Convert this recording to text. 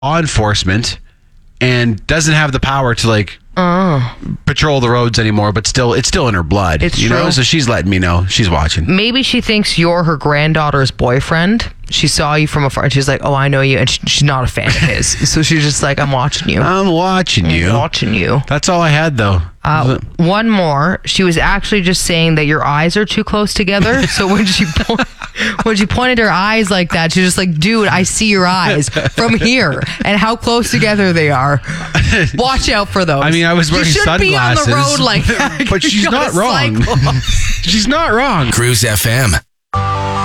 law enforcement and doesn't have the power to like patrol the roads anymore, but it's still in her blood. It's you true. know, so she's letting me know she's watching. Maybe she thinks you're her granddaughter's boyfriend. She saw you from afar and she's like, oh, I know you. And she's not a fan of his. So she's just like, I'm watching you. I'm watching you. That's all I had, though. One more. She was actually just saying that your eyes are too close together. So when she pointed her eyes like that, she's just like, dude, I see your eyes from here and how close together they are. Watch out for those. I mean, I was wearing sunglasses. You should be on the road like that. But she's not wrong. She's not wrong. Cruise FM.